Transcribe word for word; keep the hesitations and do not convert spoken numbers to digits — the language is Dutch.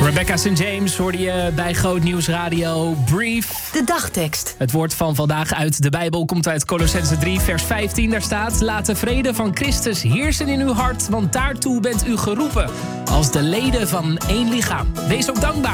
Rebecca Saint James hoorde je bij Groot Nieuws Radio. Brief. De dagtekst. Het woord van vandaag uit de Bijbel komt uit Kolossenzen drie, vers vijftien. Daar staat: laat de vrede van Christus heersen in uw hart, want daartoe bent u geroepen. Als de leden van één lichaam. Wees ook dankbaar.